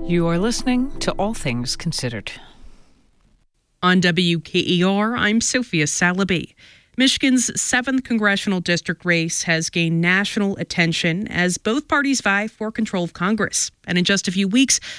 You are listening to All Things Considered. On WKER, I'm Sophia Salaby. Michigan's 7th congressional district race has gained national attention as both parties vie for control of Congress. And in just a few weeks,